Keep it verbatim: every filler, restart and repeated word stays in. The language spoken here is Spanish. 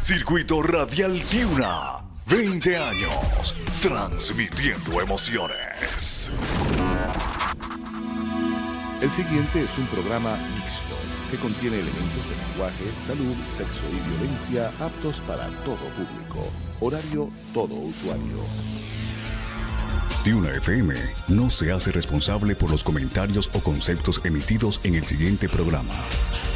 Circuito Radial Tiuna. veinte años transmitiendo emociones. El siguiente es un programa mixto que contiene elementos de lenguaje, salud, sexo y violencia aptos para todo público. Horario todo usuario. Tiuna F M no se hace responsable por los comentarios o conceptos emitidos en el siguiente programa.